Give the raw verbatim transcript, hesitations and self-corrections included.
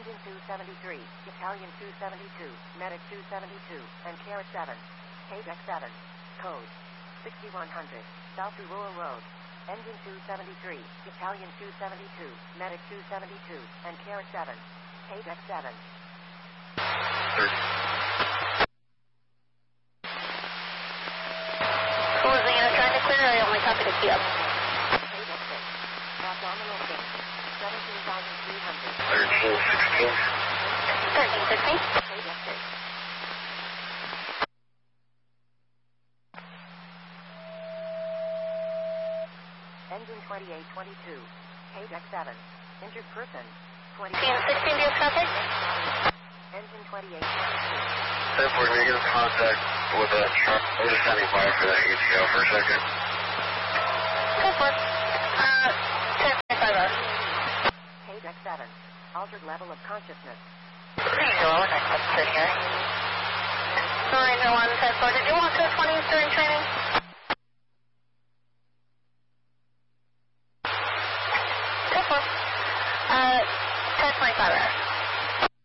Engine two seventy-three, Italian two seventy-two, Medic two seventy-two, and Carrot seven. K D E C seven. Code sixty-one hundred, South Rural Road. Engine two seventy-three, Italian two seventy-two, Medic two seventy-two, and Carrot seven. K D E C seven. Who was the unit trying to clear, or only copy to P up? K D E C six. Abdominal thing. seventeen thousand three hundred. thirteen sixteen. thirteen sixteen. K D E C six. Engine twenty-eight twenty-two. K D E C seven. Injured person. fifteen sixteen, do you have traffic? Engine twenty-eight twenty-two. ten four, can you get in contact with a truck? I'm just standing by for that E T O for a second. Go for it. Uh, ten five oh. K D E C seven. Altered level of consciousness. Ranger one, I'm up to here. Ranger one, ten four, did you want to twenties during training? Go for it. Uh, ten twenty-five hours.